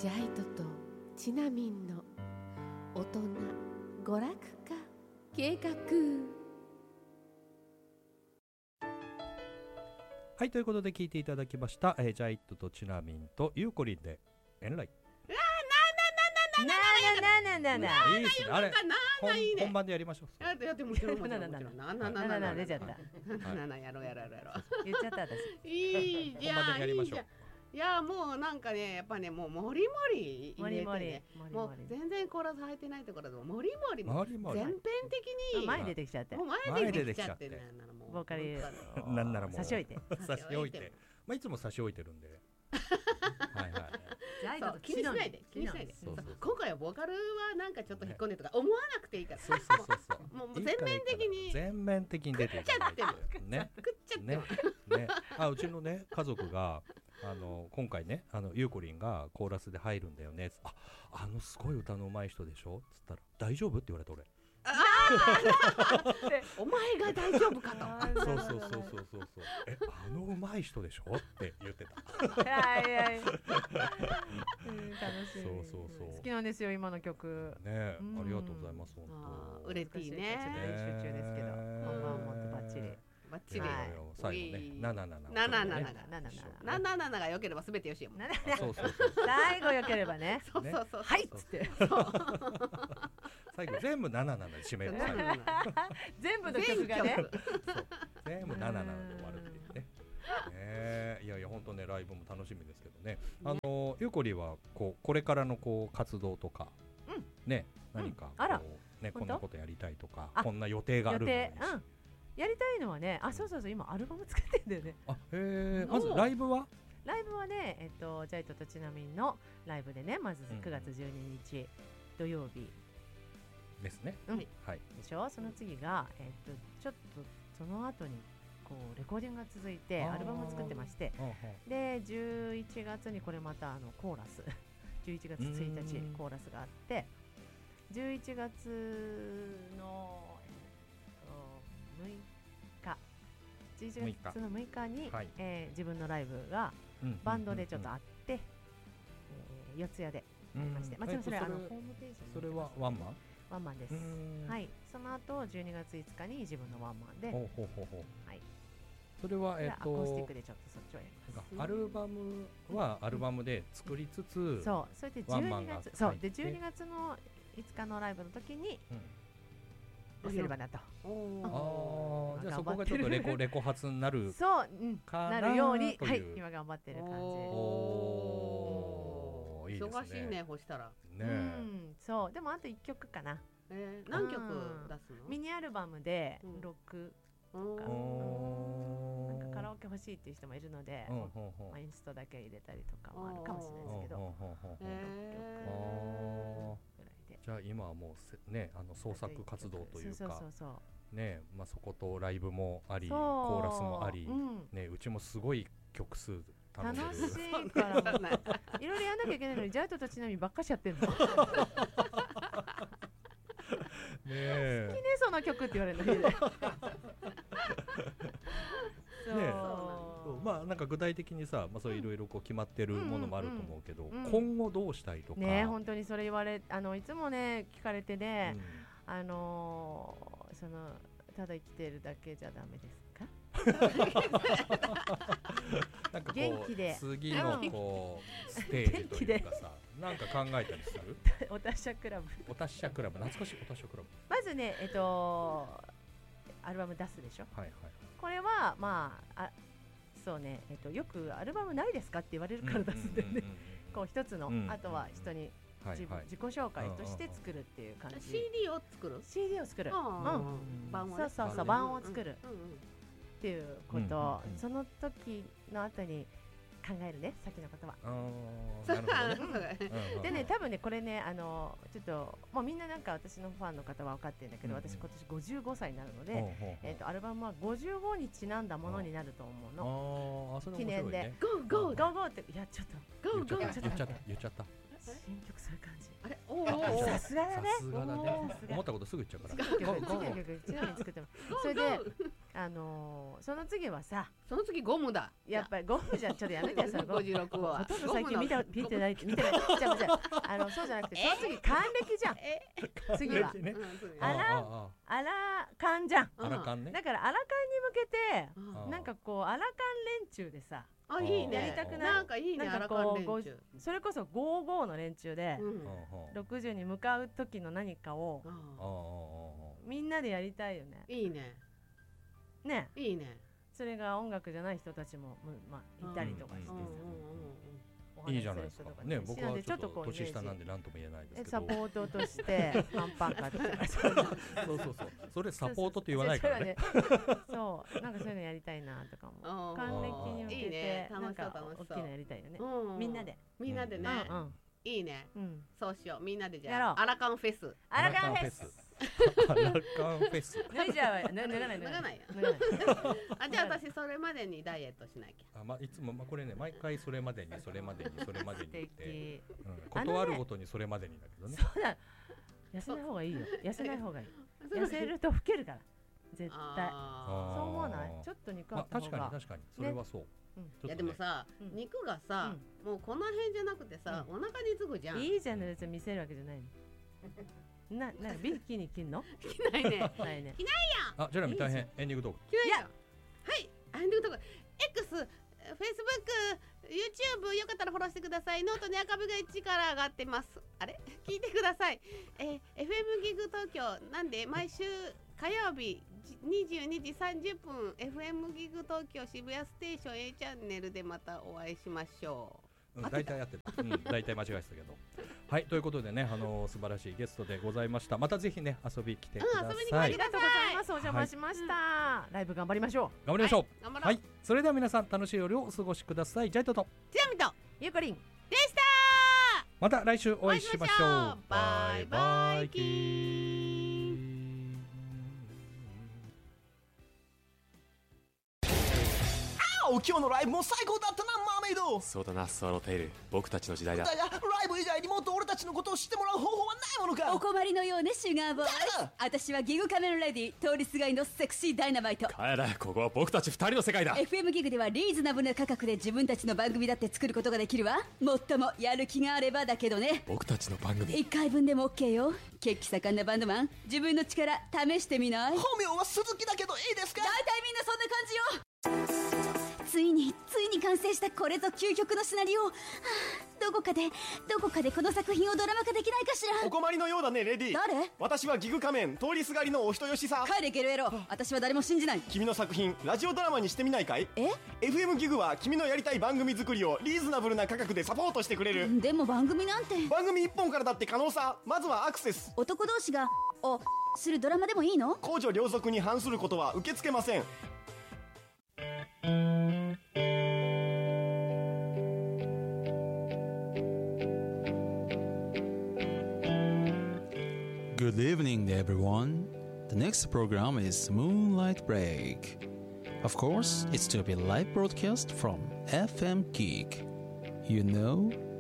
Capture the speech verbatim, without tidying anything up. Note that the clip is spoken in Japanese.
ジャイトとチナミンの大人娯楽化計画。 はい、ということで聞いていただきました、えー、ジャイトとチナミンとユーコリンでエンライ。 なななななな。 いいですね。あれ本番でやりましょう。 やってやってもちろんもちろんもちろん。ななななな出ちゃった。なななやろうやろうやろう。 言っちゃった私。 いいじゃん。 本番でやりましょう。 いやもうなんかねやっぱねもうもりもり入れてね、もう全然コーラス入ってないところでももりもりも全編的に前出てきちゃって、 もう前出てきちゃってね、 ボーカルなんならもう差し置いて差し置いて、まあいつも差し置いてるんで。はいはい。 そう気にしないで気にしないで。今回はボーカルはなんかちょっと引っ込んでとか思わなくていいから。 そうそうそうそう。 もう全面的に全面的に出てる。 食っちゃってる。 ね。 食っちゃってる。ね。あうちのね家族があの今回ねあのゆうこりんがコーラスで入るんだよね。ああのすごい歌の上手い人でしょ。つったら大丈夫って言われた俺。 お前が大丈夫かと。 そうそうそうそうそうそう。えあの上手い人でしょって言ってた。はいはい。楽しい。 そうそうそう。 好きなんですよ今の曲。 ねありがとうございます本当。 うれていいね。 集中ですけど。本番もってバッチリ。 バッチリ。 最後ね。なななな。 ななななが。ななななが良ければすべてよしよ。 そうそうそう。 最後良ければね。 そうそうそう。 はいっつって。 最後全部ななななで締める。 全部の曲がね。 全部ななななで終わるっていうね。えー、いやいや本当ねライブも楽しみですけどね。あのゆうこりはこうこれからのこう活動とか、うん、ね何かこう、うん、ねこんなことやりたいとかこんな予定があるので、 うん、やりたいのはねあそうそうそう今アルバム作ってんだよね。 あへえまずライブはライブはねえっとジャイトとチナミンのライブでねまずくがつじゅうににち土曜日ですね。 うん、はい。でしょ。その次がえっとちょっとその後にこうレコーディングが続いてアルバムを作ってまして、でじゅういちがつにこれまたあのコーラスじゅういちがつついたちコーラスがあって、じゅういちがつのむいかじゅういちがつのむいかに、はいえー、自分のライブがバンドでちょっとあって、えー、四谷でありまして、まあ、それはあのホームページにそれはワンマンワンマンです。はい。その後じゅうにがついつかに自分のワンマンで、 ほうほうほうほうはい。 それはえっとアコースティックでちょっとそっちをやります。 アルバムはアルバムで作りつつ、うん、 そう。それでじゅうにがつ、そうでじゅうにがつのいつかのライブの時に出せればなと。ああ、じゃあそこがちょっとレコレコ発になるそう、うん、なるように、はい、今頑張ってる感じ。 おー、いいですね。 忙しいね、ほしたら。 ね、うん、 そう、でもあといっきょくかな。 えー、何曲出すの？ ミニアルバムでろくとか、なんかカラオケ欲しいっていう人もいるので、まあ、インストだけ入れたりとかもあるかもしれないですけど、ろっきょくぐらいで。 じゃあ今はもうね、あの創作活動というか、ね、まあそことライブもあり、コーラスもあり、ね、うちもすごい曲数楽しいからもいろいろやんなきゃいけないのにジャイトとチナミンばっかしやってんの。 ねえ好きねその曲って言われるの。ねまあなんか具体的にさ、まあそういろいろこう決まってるものもあると思うけど、今後どうしたいとかね、本当にそれ言われあのいつもね聞かれてね、うん、あのー、そのただ生きてるだけじゃダメですか？ なんかこう元気で次のこうステージというかさ、なんか考えたりする？ お達者クラブ。 お達者クラブ、懐かしいお達者クラブ。 まずね、えっとアルバム出すでしょ。はいはい。これはまあ、あそうね、えっとよくアルバムないですかって言われるから出すんだよね。こう一つの、うん、あとは人に自分、はいはい、自己紹介として作るっていう感じ。 シーディー を作る？ シーディー を作る。うん。 版をね。 そうそうそう、版を作る。っていうこと、その時の後に考えるね、先のことは。でね、多分ね、これね、あのちょっともうみんななんか私のファンの方は分かってるんだけど、私今年ごじゅうごさいになるので、えっとアルバムはごじゅうごにちなんだものになると思うの。記念で。ゴーゴーゴーゴーってやっちゃった。ゴーゴー言っちゃった言っちゃった。 新曲そういう感じ。 あれ、おお、さすがだね。 さすがだね。思ったことすぐ言っちゃうから。 ちなみに作ってます。それであのー、その次はさ、 その次ゴムだ。 やっぱりゴムじゃちょっとやめてさ、 ごじゅうろくはほとんど最近見た見てない見てないじゃあじゃああのそうじゃなくて、その次還暦じゃん。次は、 ね、 あらあらかんじゃん。 あらかんね。 だからあらかんに向けてなんかこうあらかん連中でさ、 あいいね。 やりたくない。 なんかいいね。 なんかこうそれこそごじゅうごの連中でろくじゅうに向かう時の何かをみんなでやりたいよね。 いいね。 ね。 いいね。 それが音楽じゃない人たちもまあいたりとかしてさ。 いいじゃないですか。ね、僕はちょっと年下なんで何とも言えないですけど。 サポートとしてパンパン買ってきました。 そうそうそう。それサポートって言わないからね。 そう、なんかそういうのやりたいなとかも。還暦に向けてなんか大きなやりたいよね。みんなで。 みんなでね。いいね。そうしよう。みんなでじゃあアラカンフェス。 アラカンフェス。 アラカンフェス。 脱いじゃうわよ。脱がない脱がないよ。あ、じゃあ私それまでにダイエットしなきゃ。 あ、まいつもまこれね、毎回それまでにそれまでにそれまでにって断るごとにそれまでにだけどね。 そうだ。痩せない方がいいよ。痩せない方がいい。痩せると老けるから。絶対。そう思わない？ちょっと肉あった方が。 確かに確かに。それはそう。 いやでもさ、肉がさ、もうこの辺じゃなくてさ、お腹につくじゃん。 いいじゃんね、別に見せるわけじゃないの。な、な、ビキニ着んの？ 着ないね。 ないね。 着ないやん。 あ、じゃあ大変エンディングトーク。 着ないやん。はい、エンディングトーク。X、Facebook、YouTube よかったらフォローしてください。ノートに赤部がいちから上がってます。あれ？聞いてください。えー、エフエム ギグ東京なんで毎週火曜日にじゅうにじさんじゅっぷん エフエム ギグ東京渋谷ステーション A チャンネルでまたお会いしましょう。 大体やってた、うん、大体間違えてたけどはいということでね、あのー、素晴らしいゲストでございました。またぜひね遊び来てください、 うん、遊びに来てください。 ありがとうございます。お邪魔しました、はい、ライブ頑張りましょう頑張りましょう、 はい、 はい、それでは皆さん楽しい夜をお過ごしください。ジャイトとジャミとゆうこりんでした。 また来週お会いしましょう。 バイバイキー。 今日のライブも最高だったな、マーメイド。 そうだな、スワローテイル、僕たちの時代だ。 だがライブ以外にもっと俺たちのことを知ってもらう方法はないものか。 お困りのようね、シュガーボーイ。私はギグカメラレディ、通りすがりのセクシーダイナマイト。 帰れ、ここは僕たち二人の世界だ。 エフエム ギグではリーズナブルな価格で自分たちの番組だって作ることができるわ。もっともやる気があればだけどね。 僕たちの番組いっかいぶんでも OK よ。血気盛んなバンドマン、自分の力試してみない？ 本名は鈴木だけどいいですか？ 大体みんなそんな感じよ。ついについに完成したこれぞ究極のシナリオ、はあ、どこかでどこかでこの作品をドラマ化できないかしら。 お困りのようだねレディ。 誰？ 私はギグ仮面通りすがりのお人よしさ。 帰れゲロエロ、私は誰も信じない。 君の作品ラジオドラマにしてみないかい？ え？ エフエム ギグは君のやりたい番組作りをリーズナブルな価格でサポートしてくれる。 でも番組なんて番組いっぽんからだって可能さ。まずはアクセス。 男同士がおするドラマでもいいの？ 公序良俗に反することは受け付けません。 Good evening, everyone. The next program is Moonlight Break. Of course, it's to be live broadcast from エフエム Geek. You know,